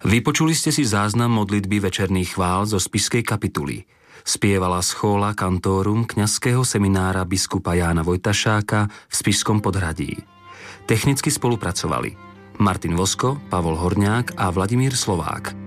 Vypočuli ste si záznam modlitby večerných chvál zo spišskej kapituly. Spievala schola kantórum kňazského seminára biskupa Jána Vojtašáka v Spišskom Podhradí. Technicky spolupracovali Martin Vosko, Pavol Horňák a Vladimír Slovák.